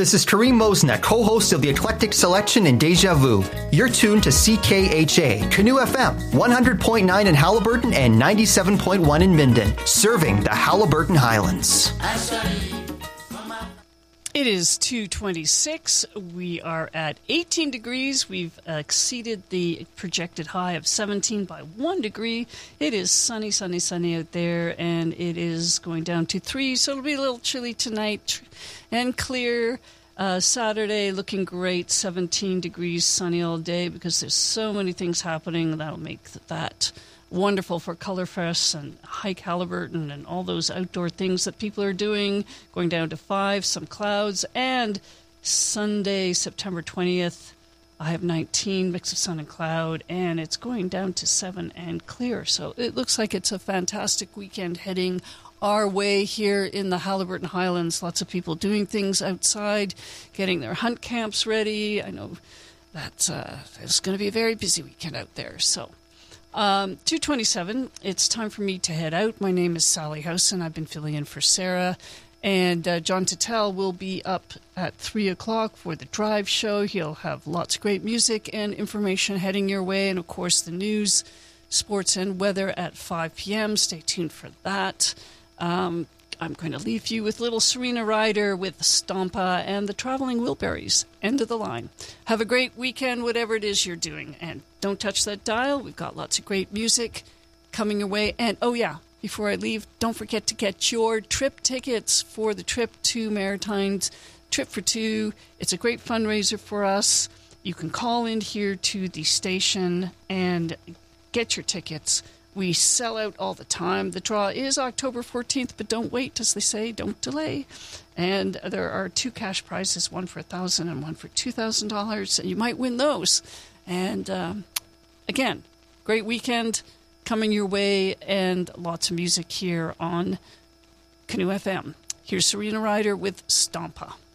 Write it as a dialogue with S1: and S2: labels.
S1: This is Kareem Mosna, co-host of the Eclectic Selection in Deja Vu. You're tuned to CKHA, Canoe FM, 100.9 in Halliburton and 97.1 in Minden, serving the Halliburton Highlands.
S2: It is 2:26. We are at 18 degrees. We've exceeded the projected high of 17 by 1 degree. It is sunny, sunny, sunny out there, and it is going down to 3, so it'll be a little chilly tonight and clear. Saturday looking great, 17 degrees, sunny all day, because there's so many things happening that'll make that wonderful for Colorfest and Hike Halliburton and all those outdoor things that people are doing. Going down to 5, some clouds. And Sunday, September 20th, I have 19, mix of sun and cloud, and it's going down to 7 and clear. So it looks like it's a fantastic weekend heading our way here in the Halliburton Highlands. Lots of people doing things outside, getting their hunt camps ready. I know that it's going to be a very busy weekend out there. So 2:27, it's time for me to head out. My name is Sally Housen. I've been filling in for Sarah. And John Tattel will be up at 3 o'clock for the drive show. He'll have lots of great music and information heading your way. And, of course, the news, sports, and weather at 5 p.m. Stay tuned for that. I'm going to leave you with little Serena Ryder with Stompa and the Traveling Wilburys. End of the line. Have a great weekend, whatever it is you're doing. And don't touch that dial. We've got lots of great music coming your way. And, oh, yeah, before I leave, don't forget to get your trip tickets for the trip to Maritimes, Trip for Two. It's a great fundraiser for us. You can call in here to the station and get your tickets. We sell out all the time. The draw is October 14th, but don't wait, as they say, don't delay. And there are 2 cash prizes, one for $1,000 and one for $2,000, and you might win those. And again, great weekend coming your way, and lots of music here on Canoe FM. Here's Serena Ryder with Stompa.